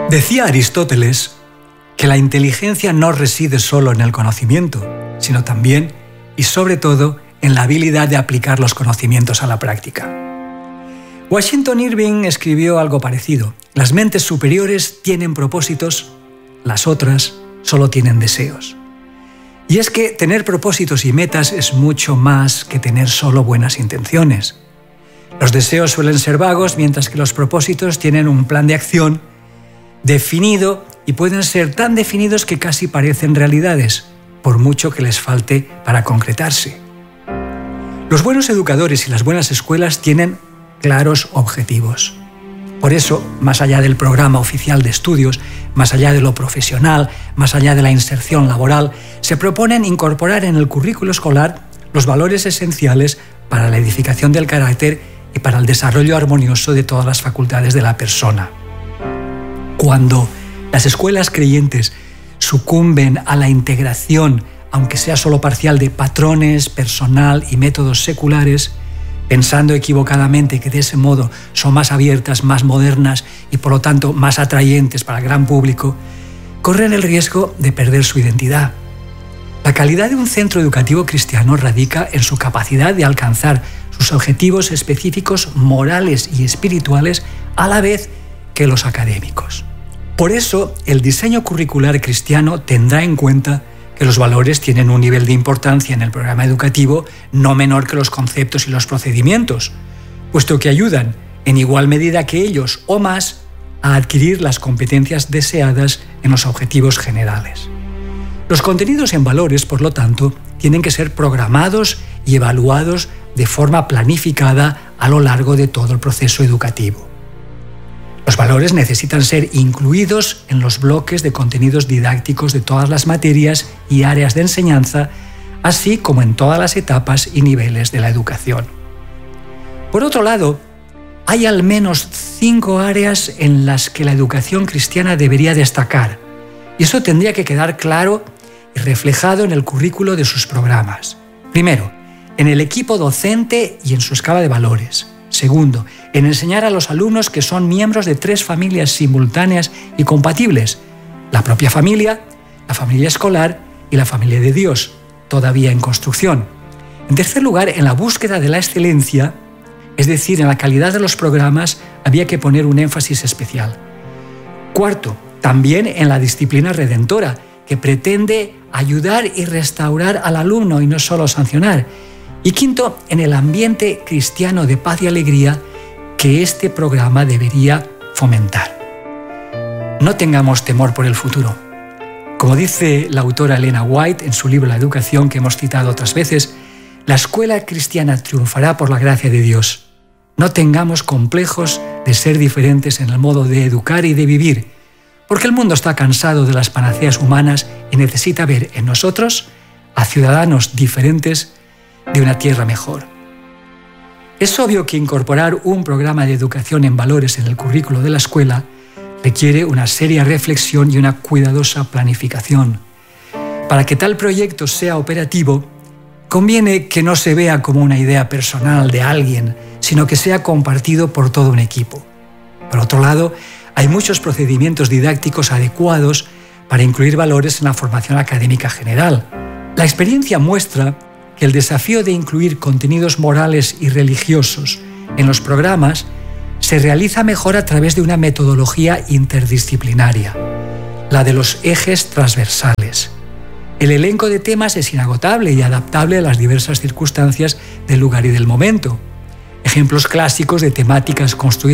Decía Aristóteles que la inteligencia no reside solo en el conocimiento, sino también y sobre todo en la habilidad de aplicar los conocimientos a la práctica. Washington Irving escribió algo parecido: las mentes superiores tienen propósitos, las otras solo tienen deseos. Y es que tener propósitos y metas es mucho más que tener solo buenas intenciones. Los deseos suelen ser vagos, mientras que los propósitos tienen un plan de acción definido y pueden ser tan definidos que casi parecen realidades, por mucho que les falte para concretarse. Los buenos educadores y las buenas escuelas tienen claros objetivos. Por eso, más allá del programa oficial de estudios, más allá de lo profesional, más allá de la inserción laboral, se proponen incorporar en el currículo escolar los valores esenciales para la edificación del carácter y para el desarrollo armonioso de todas las facultades de la persona. Cuando las escuelas creyentes sucumben a la integración, aunque sea solo parcial, de patrones, personal y métodos seculares, pensando equivocadamente que de ese modo son más abiertas, más modernas y por lo tanto más atrayentes para el gran público, corren el riesgo de perder su identidad. La calidad de un centro educativo cristiano radica en su capacidad de alcanzar sus objetivos específicos morales y espirituales a la vez que los académicos. Por eso, el diseño curricular cristiano tendrá en cuenta que los valores tienen un nivel de importancia en el programa educativo no menor que los conceptos y los procedimientos, puesto que ayudan, en igual medida que ellos o más, a adquirir las competencias deseadas en los objetivos generales. Los contenidos en valores, por lo tanto, tienen que ser programados y evaluados de forma planificada a lo largo de todo el proceso educativo. Los valores necesitan ser incluidos en los bloques de contenidos didácticos de todas las materias y áreas de enseñanza, así como en todas las etapas y niveles de la educación. Por otro lado, hay al menos 5 áreas en las que la educación cristiana debería destacar, y eso tendría que quedar claro y reflejado en el currículo de sus programas. Primero, en el equipo docente y en su escala de valores. Segundo, en enseñar a los alumnos que son miembros de 3 familias simultáneas y compatibles: la propia familia, la familia escolar y la familia de Dios, todavía en construcción. En tercer lugar, en la búsqueda de la excelencia, es decir, en la calidad de los programas, había que poner un énfasis especial. Cuarto, también en la disciplina redentora, que pretende ayudar y restaurar al alumno y no solo sancionar. Y quinto, en el ambiente cristiano de paz y alegría que este programa debería fomentar. No tengamos temor por el futuro. Como dice la autora Elena White en su libro La Educación, que hemos citado otras veces, la escuela cristiana triunfará por la gracia de Dios. No tengamos complejos de ser diferentes en el modo de educar y de vivir, porque el mundo está cansado de las panaceas humanas y necesita ver en nosotros a ciudadanos diferentes de una tierra mejor. Es obvio que incorporar un programa de educación en valores en el currículo de la escuela requiere una seria reflexión y una cuidadosa planificación. Para que tal proyecto sea operativo, conviene que no se vea como una idea personal de alguien, sino que sea compartido por todo un equipo. Por otro lado, hay muchos procedimientos didácticos adecuados para incluir valores en la formación académica general. La experiencia muestra que el desafío de incluir contenidos morales y religiosos en los programas se realiza mejor a través de una metodología interdisciplinaria, la de los ejes transversales. El elenco de temas es inagotable y adaptable a las diversas circunstancias del lugar y del momento. Ejemplos clásicos de temáticas construidas